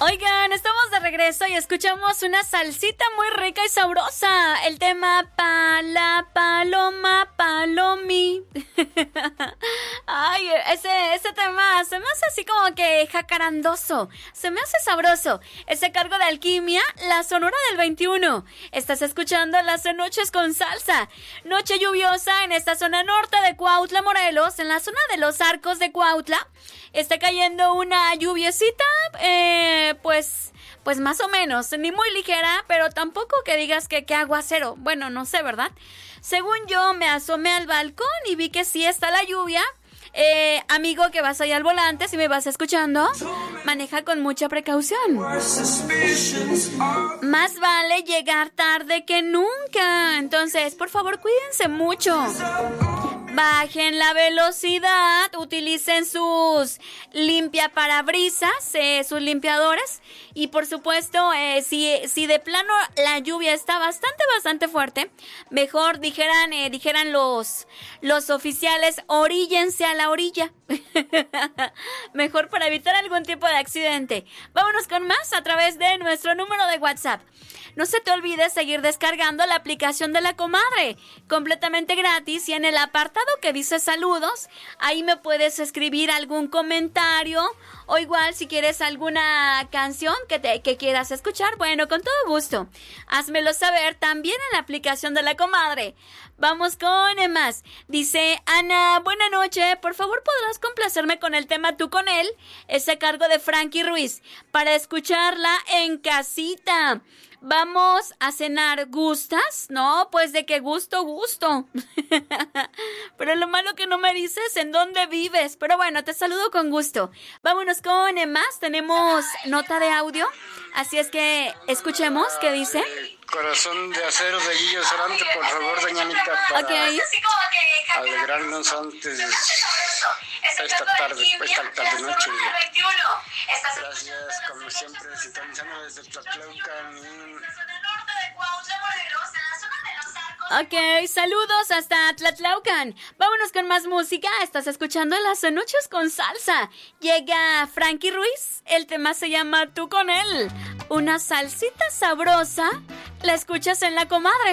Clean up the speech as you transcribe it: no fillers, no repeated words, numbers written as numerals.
Oigan, estamos de regreso y escuchamos una salsita muy rica y sabrosa. El tema la paloma, palomi. Ay, ese tema se me hace así como que jacarandoso. Se me hace sabroso. Ese cargo de Alquimia, la Sonora del 21. Estás escuchando Las Noches con Salsa. Noche lluviosa en esta zona norte de Cuautla, Morelos, en la zona de los Arcos de Cuautla. Está cayendo una lluviecita, pues más o menos, ni muy ligera, pero tampoco que digas que aguacero. Bueno, no sé, ¿verdad? Según yo, me asomé al balcón y vi que sí está la lluvia. Amigo que vas allá al volante, si me vas escuchando, maneja con mucha precaución. Más vale llegar tarde que nunca. Entonces, por favor, cuídense mucho. Bajen la velocidad, utilicen sus limpiaparabrisas, sus limpiadores. Y por supuesto, si de plano la lluvia está bastante fuerte, mejor dijeran los oficiales, oríllense a la orilla. Mejor para evitar algún tipo de accidente. Vámonos con más a través de nuestro número de WhatsApp. No se te olvide seguir descargando la aplicación de La Comadre, completamente gratis, y en el apartado que dice saludos, ahí me puedes escribir algún comentario, o igual si quieres alguna canción que quieras escuchar, bueno, con todo gusto, házmelo saber también en la aplicación de La Comadre. Vamos con más. Dice Ana, buena noche, por favor podrás complacerme con el tema Tú con él, ese cargo de Frankie Ruiz, para escucharla en casita. Vamos a cenar, ¿gustas? No, pues de qué gusto. Pero lo malo que no me dices en dónde vives. Pero bueno, te saludo con gusto. Vámonos con más. Tenemos nota de audio. Así es que escuchemos qué dice. Corazón de acero de Guillo Sarante, por favor, doña Anita, para alegrarnos antes esta tarde noche. Gracias, como siempre, sintonizando desde Tlatlaucan. Ok, saludos hasta Tlatlaucan. Vámonos con más música. Estás escuchando Las Noches con Salsa. Llega Frankie Ruiz. El tema se llama Tú con él. Una salsita sabrosa. La escuchas en La Comadre.